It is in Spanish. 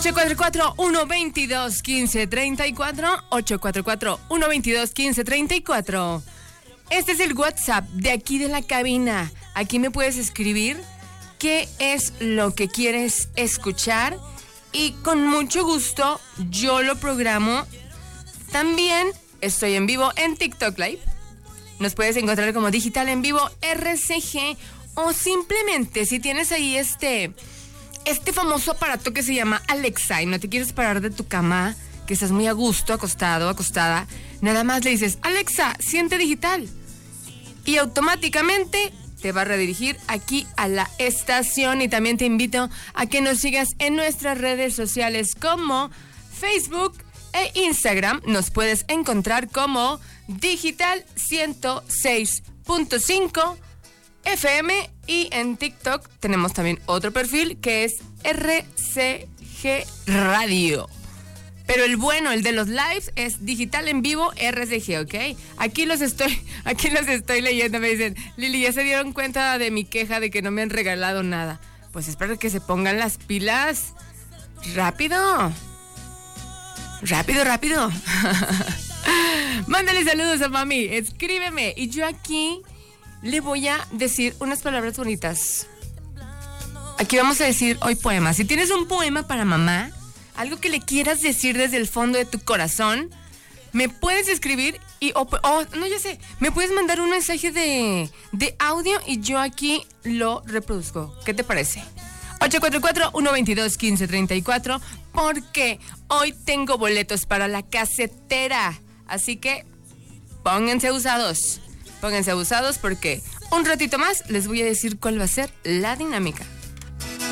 844-122-1534, 844-122-1534. Este es el WhatsApp de aquí de la cabina. Aquí me puedes escribir qué es lo que quieres escuchar y con mucho gusto yo lo programo. También estoy en vivo en TikTok Live. Nos puedes encontrar como Digital en Vivo RCG, o simplemente si tienes ahí este famoso aparato que se llama Alexa y no te quieres parar de tu cama, que estás muy a gusto, acostado, acostada, nada más le dices, Alexa, siente Digital. Y automáticamente te va a redirigir aquí a la estación. Y también te invito a que nos sigas en nuestras redes sociales como Facebook e Instagram. Nos puedes encontrar como Digital 106.5 FM, y en TikTok tenemos también otro perfil que es RCG Radio. Pero el bueno, el de los lives, es Digital en Vivo RCG, ¿ok? Aquí los estoy leyendo. Me dicen, Lili, ¿ya se dieron cuenta de mi queja de que no me han regalado nada? Pues espero que se pongan las pilas. ¡Rápido! ¡Rápido! Mándale saludos a mami, escríbeme. Y yo aquí le voy a decir unas palabras bonitas. Aquí vamos a decir hoy poemas. Si tienes un poema para mamá, algo que le quieras decir desde el fondo de tu corazón, me puedes escribir me puedes mandar un mensaje de audio y yo aquí lo reproduzco. ¿Qué te parece? 844-122-1534, porque hoy tengo boletos para la casetera. Así que pónganse abusados porque un ratito más les voy a decir cuál va a ser la dinámica.